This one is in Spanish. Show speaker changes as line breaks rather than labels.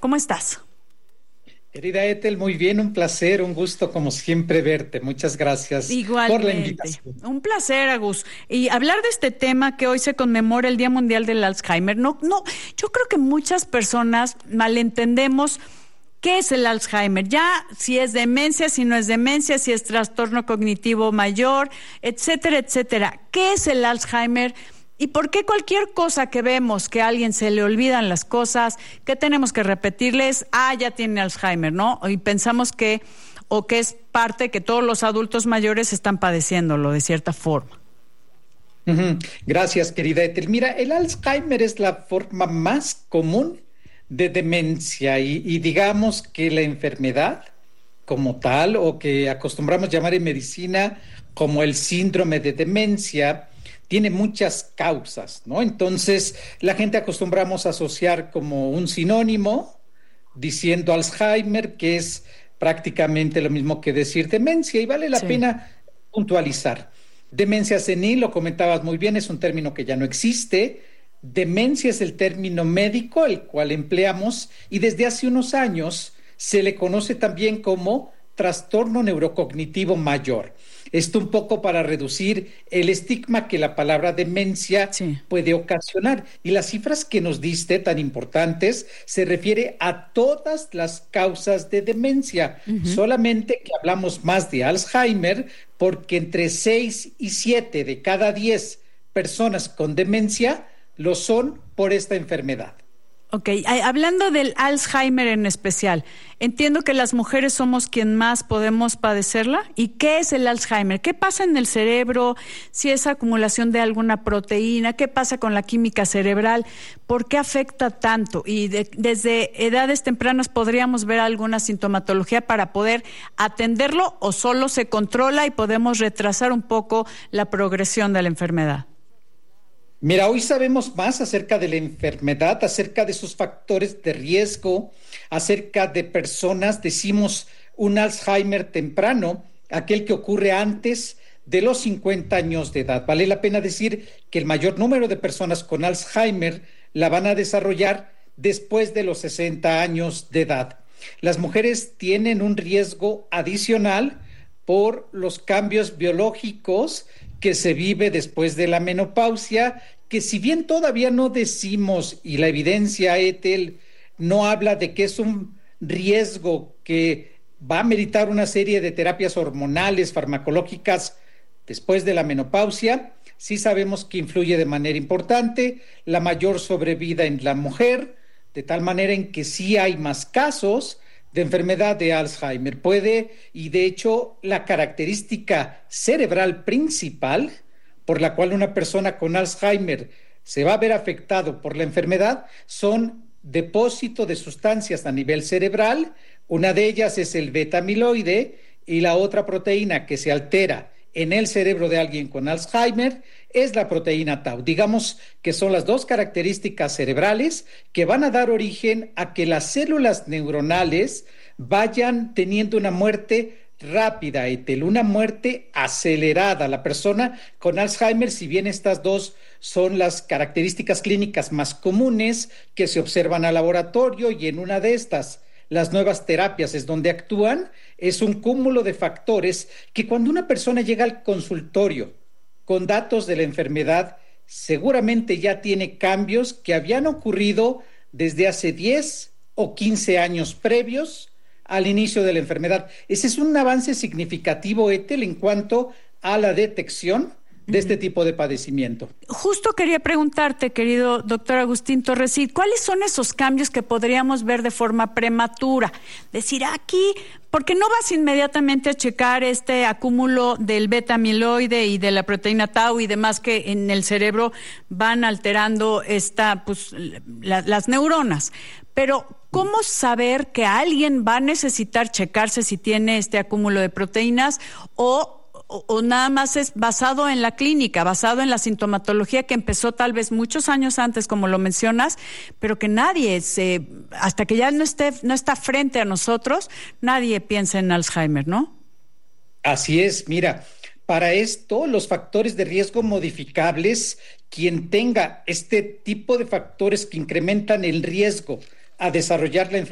¿Cómo estás?
Querida Ethel, muy bien, un placer, un gusto como siempre verte. Muchas gracias por la
Igualmente.
invitación.
Un placer, Agus. Y hablar de este tema que hoy se conmemora el Día Mundial del Alzheimer. Yo creo que muchas personas malentendemos qué es el Alzheimer. Ya si es demencia, si no es demencia, si es trastorno cognitivo mayor, etcétera, etcétera. ¿Qué es el Alzheimer? ¿Y por qué cualquier cosa que vemos que a alguien se le olvidan las cosas, que tenemos que repetirles, ya tiene Alzheimer, ¿no? Y pensamos que es parte que todos los adultos mayores están padeciéndolo de cierta forma.
Gracias, querida Ethel. Mira, el Alzheimer es la forma más común de demencia y digamos que la enfermedad como tal, o que acostumbramos llamar en medicina como el síndrome de demencia, tiene muchas causas, ¿no? Entonces, la gente acostumbramos a asociar como un sinónimo, diciendo Alzheimer, que es prácticamente lo mismo que decir demencia, y vale la pena puntualizar. Demencia senil, lo comentabas muy bien, es un término que ya no existe. Demencia es el término médico, el cual empleamos, y desde hace unos años se le conoce también como trastorno neurocognitivo mayor. Esto un poco para reducir el estigma que la palabra demencia puede ocasionar. Y las cifras que nos diste, tan importantes, se refiere a todas las causas de demencia. Solamente que hablamos más de Alzheimer, porque entre 6 y 7 de cada 10 personas con demencia lo son por esta enfermedad.
Ok, hablando del Alzheimer en especial, entiendo que las mujeres somos quien más podemos padecerla. ¿Y qué es el Alzheimer? ¿Qué pasa en el cerebro? ¿Si es acumulación de alguna proteína? ¿Qué pasa con la química cerebral? ¿Por qué afecta tanto? Y desde edades tempranas podríamos ver alguna sintomatología para poder atenderlo, o solo se controla y podemos retrasar un poco la progresión de la enfermedad.
Mira, hoy sabemos más acerca de la enfermedad, acerca de sus factores de riesgo, acerca de personas, decimos un Alzheimer temprano, aquel que ocurre antes de los 50 años de edad. Vale la pena decir que el mayor número de personas con Alzheimer la van a desarrollar después de los 60 años de edad. Las mujeres tienen un riesgo adicional por los cambios biológicos que se vive después de la menopausia, que si bien todavía no decimos, y la evidencia, Ethel, no habla de que es un riesgo que va a meritar una serie de terapias hormonales, farmacológicas después de la menopausia, sí sabemos que influye de manera importante la mayor sobrevida en la mujer, de tal manera en que sí hay más casos de enfermedad de Alzheimer. Y de hecho, la característica cerebral principal por la cual una persona con Alzheimer se va a ver afectado por la enfermedad son depósito de sustancias a nivel cerebral. Una de ellas es el beta-amiloide, y la otra proteína que se altera en el cerebro de alguien con Alzheimer es la proteína tau. Digamos que son las dos características cerebrales que van a dar origen a que las células neuronales vayan teniendo una muerte rápida, Ethel, una muerte acelerada. La persona con Alzheimer, si bien estas dos son las características clínicas más comunes que se observan al laboratorio, y en una de estas las nuevas terapias es donde actúan, es un cúmulo de factores que cuando una persona llega al consultorio con datos de la enfermedad, seguramente ya tiene cambios que habían ocurrido desde hace 10 o 15 años previos al inicio de la enfermedad. Ese es un avance significativo, Ethel, en cuanto a la detección de este tipo de padecimiento.
Justo quería preguntarte, querido doctor Agustín Torres, ¿cuáles son esos cambios que podríamos ver de forma prematura? Decir, aquí, ¿por qué no vas inmediatamente a checar este acúmulo del beta-amiloide y de la proteína tau y demás que en el cerebro van alterando las neuronas? Pero, ¿cómo saber que alguien va a necesitar checarse si tiene este acúmulo de proteínas o nada más es basado en la clínica, basado en la sintomatología que empezó tal vez muchos años antes, como lo mencionas, pero que nadie, hasta que ya no está frente a nosotros, nadie piensa en Alzheimer, ¿no?
Así es, mira, para esto los factores de riesgo modificables, quien tenga este tipo de factores que incrementan el riesgo a desarrollar la enfermedad